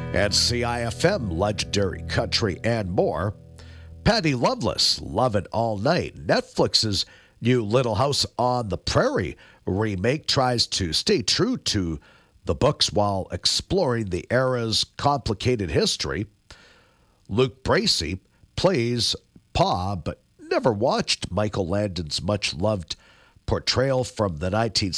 And CIFM, Legendary Country, and more. Patty Loveless, Love It All Night. Netflix's new Little House on the Prairie remake tries to stay true to the books while exploring the era's complicated history. Luke Bracey plays Pa, but never watched Michael Landon's much-loved portrayal from the